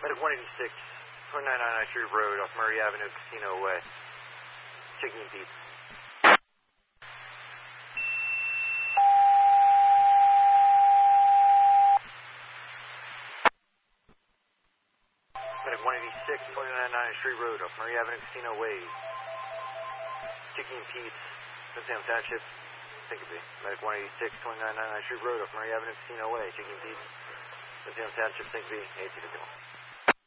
Medic 186, 2999 Street Road off Murray Avenue, Casino Way. Chicken and Pete. Medic 186, 2999 Street Road off Murray Avenue, Casino Way. Chicken and Pete, Sam Township, Tinkerby. Medic 186, 2999 Street Road off Murray Avenue, Casino Way. Chicken and Pete, Sam Township, Tinkerby, 8251.